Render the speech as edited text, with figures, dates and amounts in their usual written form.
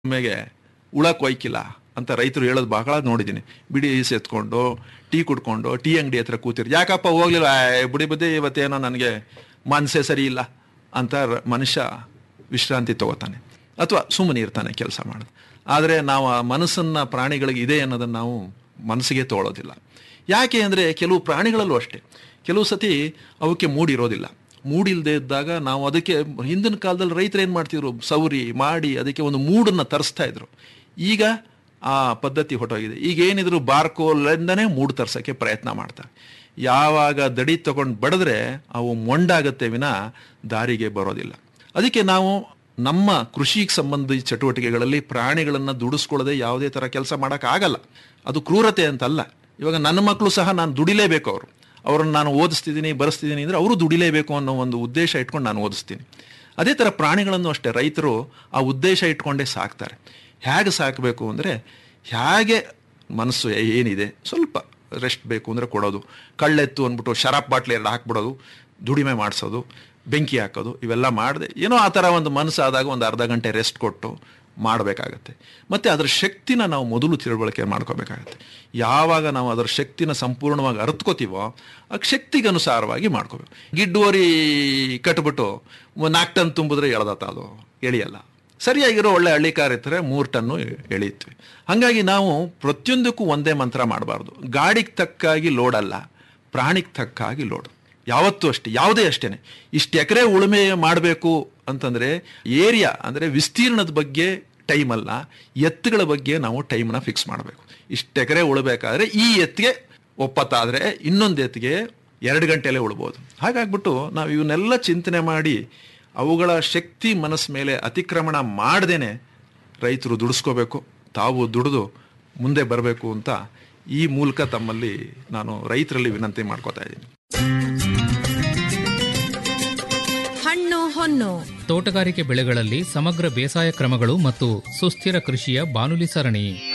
ಒಮ್ಮೆಗೆ ಉಳಕ್ ಒಯ್ಕಿಲ್ಲ ಅಂತ ರೈತರು ಹೇಳೋದು ಬಹಳ ನೋಡಿದ್ದೀನಿ. ಬಿಡಿ ಎತ್ಕೊಂಡು ಟೀ ಕುಡ್ಕೊಂಡು ಟೀ ಅಂಗಡಿ ಹತ್ರ ಕೂತಿರು, ಯಾಕಪ್ಪ ಹೋಗ್ಲಿಲ್ಲ, ಬುಡಿ ಬುದ್ಧಿ ಇವತ್ತೇನೋ ನನಗೆ ಮನಸ್ಸೇ ಸರಿ ಇಲ್ಲ ಅಂತ ಮನುಷ್ಯ ವಿಶ್ರಾಂತಿ ತಗೋತಾನೆ ಅಥವಾ ಸುಮ್ಮನೆ ಇರ್ತಾನೆ ಕೆಲಸ ಮಾಡೋದು. ಆದರೆ ನಾವು ಆ ಮನಸ್ಸನ್ನು ಪ್ರಾಣಿಗಳಿಗೆ ಇದೆ ಅನ್ನೋದನ್ನು ನಾವು ಮನಸ್ಸಿಗೆ ತಗೊಳ್ಳೋದಿಲ್ಲ. ಯಾಕೆ ಅಂದರೆ ಕೆಲವು ಪ್ರಾಣಿಗಳಲ್ಲೂ ಅಷ್ಟೇ, ಕೆಲವು ಸತಿ ಅವಕ್ಕೆ ಮೂಡಿರೋದಿಲ್ಲ. ಮೂಡಿಲ್ಲದೆ ಇದ್ದಾಗ ನಾವು ಅದಕ್ಕೆ ಹಿಂದಿನ ಕಾಲದಲ್ಲಿ ರೈತರು ಏನು ಮಾಡ್ತಿದ್ರು, ಸೌರಿ ಮಾಡಿ ಅದಕ್ಕೆ ಒಂದು ಮೂಡನ್ನು ತರಿಸ್ತಾ ಇದ್ರು. ಈಗ ಆ ಪದ್ಧತಿ ಹೊಟ್ಟೋಗಿದೆ. ಈಗ ಏನಿದ್ರು ಬಾರ್ಕೋಲಿಂದನೇ ಮೂಡು ತರ್ಸೋಕ್ಕೆ ಪ್ರಯತ್ನ ಮಾಡ್ತಾರೆ. ಯಾವಾಗ ದಡಿ ತಗೊಂಡು ಬಡಿದ್ರೆ ಅವು ಮೊಂಡಾಗತ್ತೆ ವಿನ ದಾರಿಗೆ ಬರೋದಿಲ್ಲ. ಅದಕ್ಕೆ ನಾವು ನಮ್ಮ ಕೃಷಿಗೆ ಸಂಬಂಧಿತ ಚಟುವಟಿಕೆಗಳಲ್ಲಿ ಪ್ರಾಣಿಗಳನ್ನು ದುಡಿಸ್ಕೊಳ್ಳದೆ ಯಾವುದೇ ಥರ ಕೆಲಸ ಮಾಡೋಕ್ಕಾಗಲ್ಲ. ಅದು ಕ್ರೂರತೆ ಅಂತಲ್ಲ. ಇವಾಗ ನನ್ನ ಮಕ್ಕಳು ಸಹ ನಾನು ದುಡಿಲೇಬೇಕು, ಅವ್ರನ್ನ ನಾನು ಓದಿಸ್ತಿದ್ದೀನಿ ಬರೆಸ್ತಿದ್ದೀನಿ ಅಂದರೆ ಅವರು ದುಡಿಲೇಬೇಕು ಅನ್ನೋ ಒಂದು ಉದ್ದೇಶ ಇಟ್ಕೊಂಡು ನಾನು ಓದಿಸ್ತೀನಿ. ಅದೇ ಥರ ಪ್ರಾಣಿಗಳನ್ನು ಅಷ್ಟೇ ರೈತರು ಆ ಉದ್ದೇಶ ಇಟ್ಕೊಂಡೇ ಸಾಕ್ತಾರೆ. ಹೇಗೆ ಸಾಕಬೇಕು ಅಂದರೆ, ಹೇಗೆ ಮನಸ್ಸು ಏನಿದೆ ಸ್ವಲ್ಪ ರೆಸ್ಟ್ ಬೇಕು ಅಂದರೆ ಕೊಡೋದು, ಕಳ್ಳೆತ್ತು ಅಂದ್ಬಿಟ್ಟು ಶರಾಬ್ ಬಾಟ್ಲಿ ಎರಡು ಹಾಕ್ಬಿಡೋದು, ದುಡಿಮೆ ಮಾಡಿಸೋದು, ಬೆಂಕಿ ಹಾಕೋದು, ಇವೆಲ್ಲ ಮಾಡಿದೆ ಏನೋ ಆ ಥರ ಒಂದು ಮನಸ್ಸು ಆದಾಗ ಒಂದು ಅರ್ಧ ಗಂಟೆ ರೆಸ್ಟ್ ಕೊಟ್ಟು ಮಾಡಬೇಕಾಗತ್ತೆ. ಮತ್ತು ಅದರ ಶಕ್ತಿನ ನಾವು ಮೊದಲು ತಿಳುವಳಿಕೆ ಮಾಡ್ಕೋಬೇಕಾಗತ್ತೆ. ಯಾವಾಗ ನಾವು ಅದರ ಶಕ್ತಿನ ಸಂಪೂರ್ಣವಾಗಿ ಅರ್ಥಕೋತೀವೋ ಆ ಶಕ್ತಿಗೆ ಅನುಸಾರವಾಗಿ ಮಾಡ್ಕೋಬೇಕು. ಗಿಡ್ಡುವರಿ ಕಟ್ಬಿಟ್ಟು 4 ಟನ್ ತುಂಬಿದ್ರೆ ಎಳ್ದತ್ತ, ಅದು ಎಳಿಯಲ್ಲ. ಸರಿಯಾಗಿರೋ ಒಳ್ಳೆ ಹಳ್ಳಿ ಕಾರ್ ಇರ್ತಾರೆ 3 ಟನ್ನು ಎಳೆಯುತ್ತವೆ. ಹಾಗಾಗಿ ನಾವು ಪ್ರತಿಯೊಂದಕ್ಕೂ ಒಂದೇ ಮಂತ್ರ ಮಾಡಬಾರ್ದು. ಗಾಡಿಗೆ ತಕ್ಕಾಗಿ ಲೋಡ್ ಅಲ್ಲ, ಪ್ರಾಣಿಗೆ ತಕ್ಕಾಗಿ ಲೋಡ್. ಯಾವತ್ತೂ ಅಷ್ಟೇ, ಯಾವುದೇ ಅಷ್ಟೇ. ಇಷ್ಟು ಎಕರೆ ಉಳುಮೆ ಮಾಡಬೇಕು ಅಂತಂದರೆ ಏರಿಯಾ ಅಂದರೆ ವಿಸ್ತೀರ್ಣದ ಬಗ್ಗೆ ಟೈಮ್ ಅಲ್ಲ, ಎತ್ತುಗಳ ಬಗ್ಗೆ ನಾವು ಟೈಮ್ನ ಫಿಕ್ಸ್ ಮಾಡಬೇಕು. ಇಷ್ಟು ಎಕರೆ ಉಳಬೇಕಾದ್ರೆ ಈ ಎತ್ತಿಗೆ ಒಪ್ಪತ್ತಾದರೆ ಇನ್ನೊಂದು ಎತ್ತಿಗೆ 2 ಗಂಟೆಯಲ್ಲೇ ಉಳ್ಬೋದು. ಹಾಗಾಗ್ಬಿಟ್ಟು ನಾವು ಇವನ್ನೆಲ್ಲ ಚಿಂತನೆ ಮಾಡಿ ಅವುಗಳ ಶಕ್ತಿ ಮನಸ್ಸು ಮೇಲೆ ಅತಿಕ್ರಮಣ ಮಾಡ್ದೇನೆ ರೈತರು ದುಡಿಸ್ಕೋಬೇಕು, ತಾವು ದುಡಿದು ಮುಂದೆ ಬರಬೇಕು ಅಂತ ಈ ಮೂಲಕ ತಮ್ಮಲ್ಲಿ ನಾನು ರೈತರಲ್ಲಿ ವಿನಂತಿ ಮಾಡ್ಕೋತಾ ಇದ್ದೀನಿ. ಹಣ್ಣು ಹೊನ್ನು ತೋಟಗಾರಿಕೆ ಬೆಳೆಗಳಲ್ಲಿ ಸಮಗ್ರ ಬೇಸಾಯ ಕ್ರಮಗಳು ಮತ್ತು ಸುಸ್ಥಿರ ಕೃಷಿಯ ಬಾನುಲಿ ಸರಣಿ.